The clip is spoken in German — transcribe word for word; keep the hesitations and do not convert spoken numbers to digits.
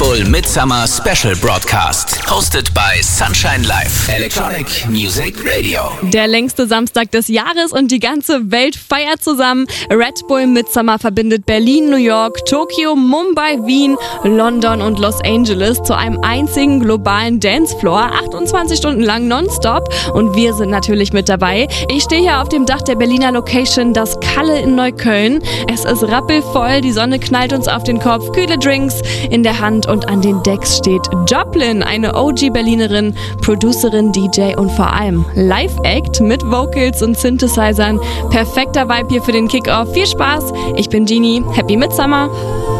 Bull Midsummer Special Broadcast. Hosted by Sunshine Live. Electronic Music Radio. Der längste Samstag des Jahres und die ganze Welt feiert zusammen. Red Bull Midsummer verbindet Berlin, New York, Tokio, Mumbai, Wien, London und Los Angeles zu einem einzigen globalen Dancefloor. achtundzwanzig Stunden lang nonstop. Und wir sind natürlich mit dabei. Ich stehe hier auf dem Dach der Berliner Location, das Kalle in Neukölln. Es ist rappelvoll, die Sonne knallt uns auf den Kopf, kühle Drinks in der Hand und an den Decks steht Joplin, eine O G-Berlinerin, Producerin, D J und vor allem Live-Act mit Vocals und Synthesizern. Perfekter Vibe hier für den Kickoff. Viel Spaß, ich bin Genie, Happy Midsummer!